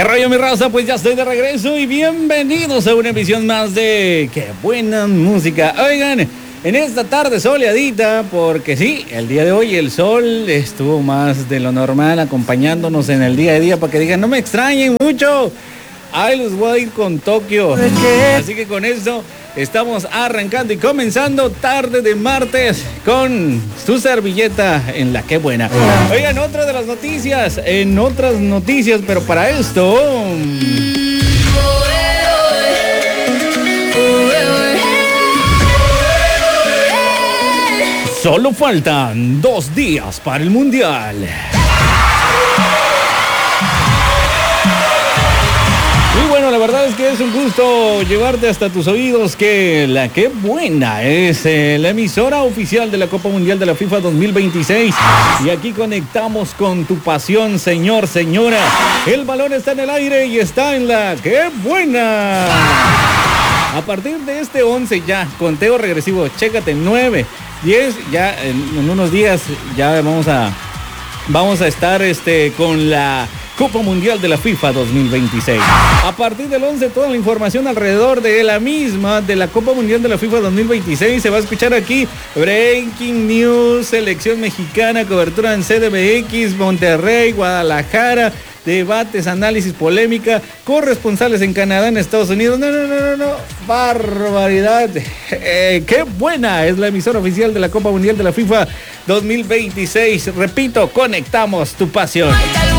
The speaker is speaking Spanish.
¿Qué rollo, mi raza? Pues ya estoy de regreso y bienvenidos a una emisión más de Qué Buena Música. Oigan, en esta tarde soleadita, porque sí, el día de hoy el sol estuvo más de lo normal acompañándonos en el día a día para que digan, no me extrañen mucho. Ahí los voy a ir con Tokio. Así que con eso estamos arrancando y comenzando tarde de martes con su servilleta en la Qué Buena. Oigan, otra de las noticias, en otras noticias, pero para esto... Solo faltan 2 días para el Mundial. Y bueno, la verdad es que es un gusto llevarte hasta tus oídos que la Qué Buena es la emisora oficial de la Copa Mundial de la FIFA 2026. Y aquí conectamos con tu pasión, señor, señora. El balón está en el aire y está en la Qué Buena. A partir de este 11 ya, conteo regresivo, chécate, 9, 10, ya en unos días ya vamos a estar con la Copa Mundial de la FIFA 2026. A partir del 11, toda la información alrededor de la misma, de la Copa Mundial de la FIFA 2026, se va a escuchar aquí. Breaking News, selección mexicana, cobertura en CDMX, Monterrey, Guadalajara, debates, análisis, polémica, corresponsales en Canadá, en Estados Unidos. No, barbaridad. Qué Buena es la emisora oficial de la Copa Mundial de la FIFA 2026. Repito, conectamos tu pasión.